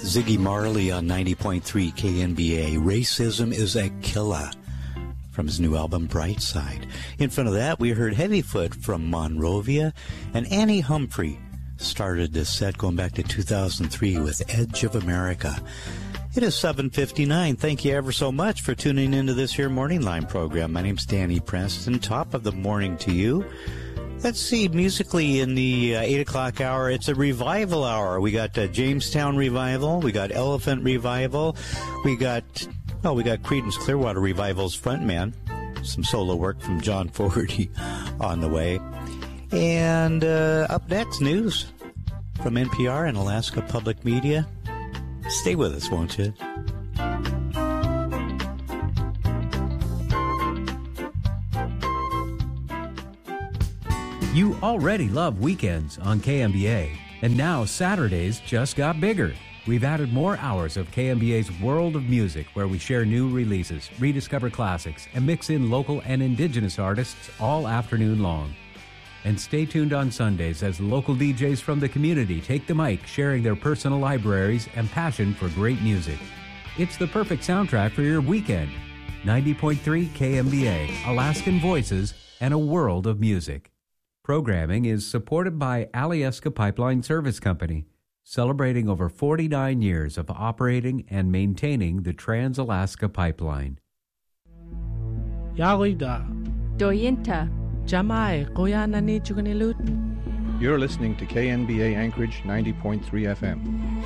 Ziggy Marley on 90.3 KNBA. Racism is a killer, from his new album Bright Side. In front of that, we heard Heavyfoot from Monrovia, and Annie Humphrey started this set going back to 2003 with Edge of America. It is 7:59. Thank you ever so much for tuning into this here Morning Line program. My name's Danny Preston. Top of the morning to you. Let's see, musically in the 8 o'clock hour, it's a revival hour. We got Jamestown Revival. We got Elephant Revival. We got Creedence Clearwater Revival's frontman. Some solo work from John Fogerty on the way. And up next, news from NPR and Alaska Public Media. Stay with us, won't you? You already love weekends on KMBA, and now Saturdays just got bigger. We've added more hours of KMBA's World of Music, where we share new releases, rediscover classics, and mix in local and indigenous artists all afternoon long. And stay tuned on Sundays as local DJs from the community take the mic, sharing their personal libraries and passion for great music. It's the perfect soundtrack for your weekend. 90.3 KMBA, Alaskan Voices, and a world of music. Programming is supported by Alyeska Pipeline Service Company, celebrating over 49 years of operating and maintaining the Trans-Alaska Pipeline. Yarida. Doyinta. Jamai, Koyanani Chuganilut. You're listening to KNBA Anchorage 90.3 FM.